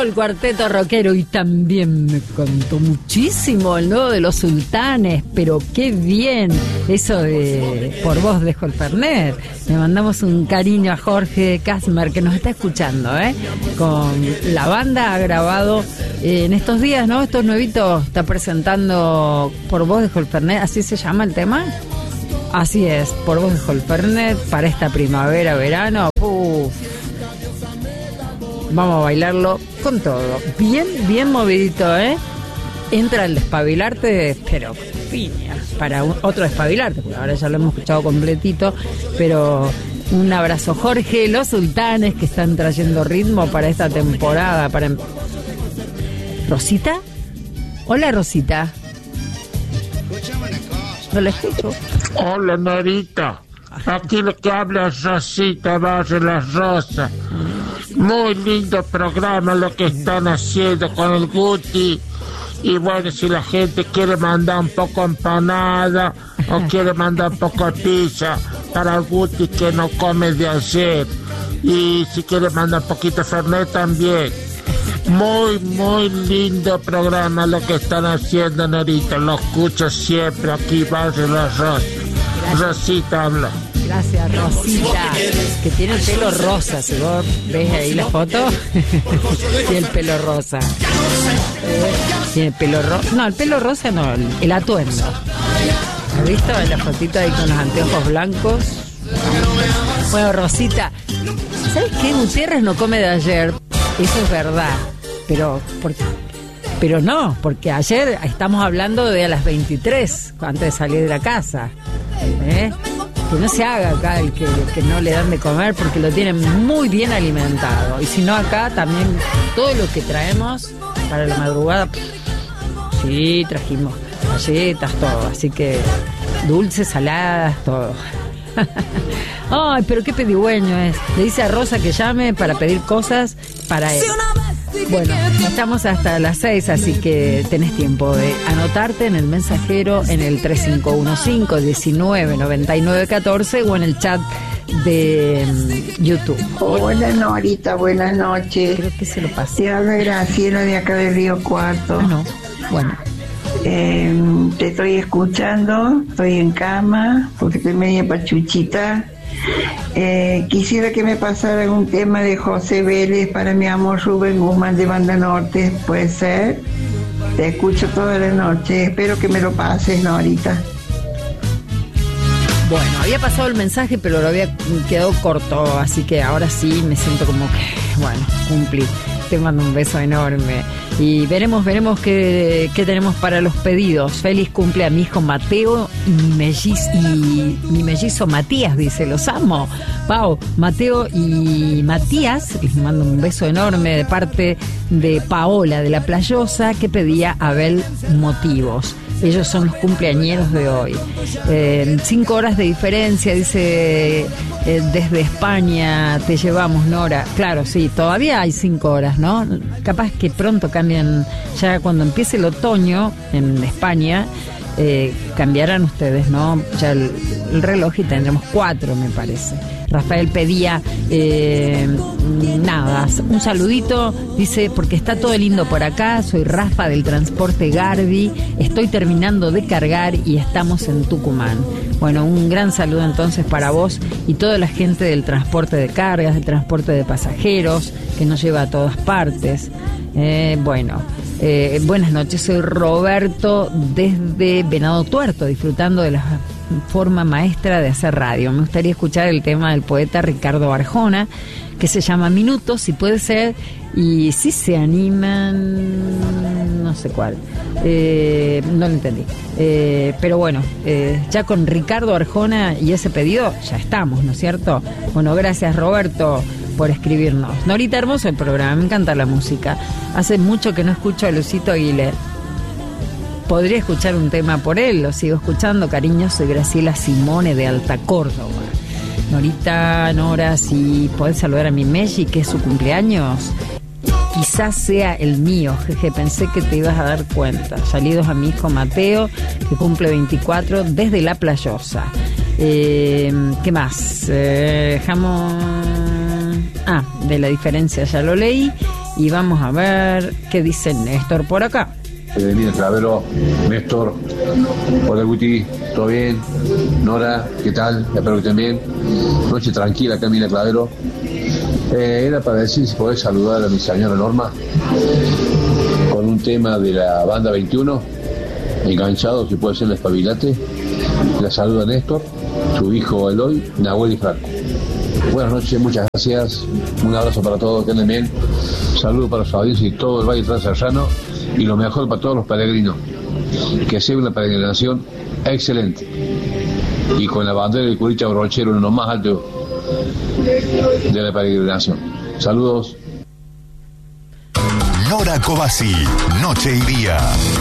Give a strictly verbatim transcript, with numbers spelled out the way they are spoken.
el cuarteto rockero y también me contó muchísimo el nuevo de los Sultanes, pero qué bien eso de Por Vos Dejo el Fernet. Le mandamos un cariño a Jorge Kasmer que nos está escuchando, ¿eh? Con la banda ha grabado eh, en estos días, ¿no? Estos nuevitos está presentando Por Vos Dejo el Fernet, ¿así se llama el tema? Así es, Por Vos Dejo el Fernet para esta primavera, verano. Uf. Vamos a bailarlo con todo. Bien, bien movidito, ¿eh? Entra el despabilarte, pero piña, para un, otro despabilarte, porque ahora ya lo hemos escuchado completito, pero un abrazo, Jorge, los Sultanes que están trayendo ritmo para esta temporada. Para ¿Rosita? Hola, Rosita. No la escucho. Hola, Norita. Aquí lo que habla es Rosita Barrio Las Rosas. Muy lindo programa lo que están haciendo con el Guti. Y bueno, si la gente quiere mandar un poco de empanada o quiere mandar un poco de pizza para el Guti que no come de ayer. Y si quiere mandar un poquito de Fernet también. Muy, muy lindo programa lo que están haciendo, Norita. Lo escucho siempre aquí, Barrio Las Rosas. Rosita habla. Gracias, Rosita, que tiene el pelo rosa. Si vos ves ahí la foto, tiene el pelo rosa. Eh, tiene el pelo rosa. No, el pelo rosa no, el, el atuendo. ¿Has visto la fotito ahí con los anteojos blancos? Bueno, Rosita, ¿sabes qué? Gutiérrez no come de ayer. Eso es verdad. Pero, ¿por qué? Pero no, porque ayer estamos hablando de a las veintitrés, antes de salir de la casa. ¿Eh? Que no se haga acá el que, que no le dan de comer, porque lo tienen muy bien alimentado. Y si no, acá también todo lo que traemos para la madrugada, sí, trajimos galletas, todo. Así que dulces, saladas, todo. Ay, pero qué pedigüeño es. Le dice a Rosa que llame para pedir cosas para él. Bueno, estamos hasta las seis, así que tenés tiempo de anotarte en el mensajero en el tres cinco uno cinco, diecinueve, noventa y nueve, catorce o en el chat de um, YouTube. Hola, Norita, buenas noches. Creo que se lo pasé. Te habla Graciela de acá del Río Cuarto. Ah, no, bueno. Eh, te estoy escuchando, estoy en cama porque estoy media pachuchita. Eh, quisiera que me pasaran un tema de José Vélez para mi amor Rubén Guzmán de Banda Norte, ¿puede ser? Te escucho toda la noche, espero que me lo pases, Norita. Bueno, había pasado el mensaje, pero lo había quedado corto, así que ahora sí me siento como que, bueno, cumplí. Te mando un beso enorme y veremos, veremos qué, qué tenemos para los pedidos. Feliz cumple a mi hijo Mateo y mi mellizo, y mi mellizo Matías, dice, los amo. Pau, Mateo y Matías, les mando un beso enorme de parte de Paola de La Playosa, que pedía Abel Motivos. Ellos son los cumpleañeros de hoy. Eh, cinco horas de diferencia, dice, eh, desde España te llevamos, Nora. Claro, sí, todavía hay cinco horas, ¿no? Capaz que pronto cambian, ya cuando empiece el otoño en España, eh, cambiarán ustedes, ¿no? Ya el, el reloj y tendremos cuatro, me parece. Rafael pedía eh, nada, un saludito, dice, porque está todo lindo por acá, soy Rafa del transporte Garbi, estoy terminando de cargar y estamos en Tucumán. Bueno, un gran saludo entonces para vos y toda la gente del transporte de cargas, del transporte de pasajeros, que nos lleva a todas partes. Eh, bueno, eh, buenas noches, soy Roberto desde Venado Tuerto, disfrutando de la forma maestra de hacer radio. Me gustaría escuchar el tema del poeta Ricardo Arjona, que se llama Minutos, si puede ser, y si se animan, no sé cuál, eh, no lo entendí, eh, pero bueno, eh, ya con Ricardo Arjona y ese pedido ya estamos, ¿no es cierto? Bueno, gracias Roberto por escribirnos. Norita, hermoso el programa, me encanta la música. Hace mucho que no escucho a Lucito Aguilera. Podría escuchar un tema por él, lo sigo escuchando. Cariño, soy Graciela Simone de Alta Córdoba. Norita, Nora, si podés saludar a mi Meji, que es su cumpleaños, quizás sea el mío. Jeje, pensé que te ibas a dar cuenta. Saludos a mi hijo Mateo, que cumple veinticuatro, desde La Playosa. Eh, ¿Qué más? Eh, jamón... Ah, de la diferencia ya lo leí. Y vamos a ver qué dice Néstor por acá. Mira, Clavero, Néstor, hola Guti, ¿todo bien? Nora, ¿qué tal? Espero que estén bien. Noche tranquila acá en Mina Clavero. Eh, era para decir si podés saludar a mi señora Norma con un tema de la banda veintiuno, enganchado, si puede ser el espabilate. La saluda Néstor, su hijo Eloy, Nahuel y Franco. Buenas noches, muchas gracias. Un abrazo para todos, que anden bien. Saludos para su audiencia y todo el Valle Transerrano. Y lo mejor para todos los peregrinos. Que sea una peregrinación excelente. Y con la bandera del curita brochero en lo más alto de la peregrinación. Saludos. Nora Covasi, noche y día.